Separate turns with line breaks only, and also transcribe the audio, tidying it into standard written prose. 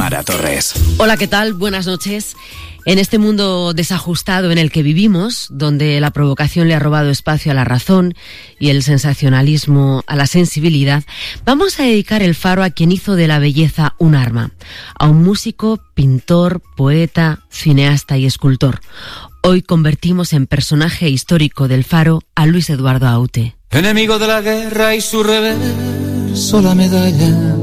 Tamara Torres.
Hola, ¿qué tal? Buenas noches. En este mundo desajustado en el que vivimos, donde la provocación le ha robado espacio a la razón y el sensacionalismo a la sensibilidad, vamos a dedicar el Faro a quien hizo de la belleza un arma, a un músico, pintor, poeta, cineasta y escultor. Hoy convertimos en personaje histórico del Faro a Luis Eduardo Aute.
Enemigo de la guerra y su reverso la medalla.